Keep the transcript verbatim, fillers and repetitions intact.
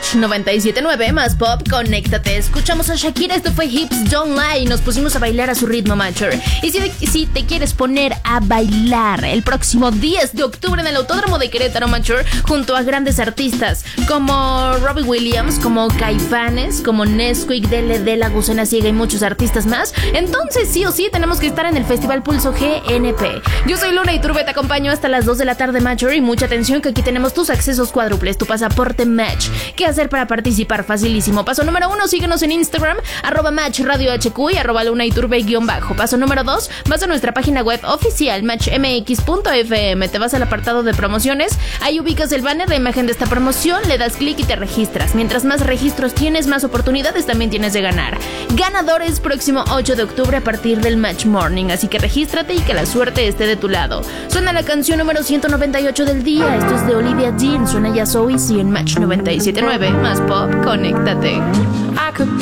Match noventa y siete punto nueve, más pop, conéctate. Escuchamos a Shakira, esto fue Hips Don't Lie. Nos pusimos a bailar a su ritmo, Matcher. Y si, si te quieres poner a bailar el próximo diez de octubre en el Autódromo de Querétaro, Matcher, junto a grandes artistas como Robbie Williams, como Caifanes, como Nesquik, D L D, La Gusana Ciega y muchos artistas más, entonces sí o sí tenemos que estar en el Festival Pulso G N P. Yo soy Luna Iturbe, te acompaño hasta las dos de la tarde, Matcher, y mucha atención que aquí tenemos tus accesos cuádruples, tu pasaporte Match. ¿Qué hacer para participar? Facilísimo. Paso número uno, síguenos en Instagram, arroba Match Radio H Q y arroba Luna Iturbe guión bajo. Paso número dos, vas a nuestra página web oficial match m x punto f m, te vas al apartado de promociones, ahí ubicas el banner, la imagen de esta promoción, le das clic y te registras. Mientras más registros tienes, más oportunidades también tienes de ganar. Ganadores próximo ocho de octubre a partir del Match Morning, así que regístrate y que la suerte esté de tu lado. Suena la canción número ciento noventa y ocho del día, esto es de Olivia Dean, suena ya So Easy en Match noventa y siete punto nueve, más pop, conéctate. I could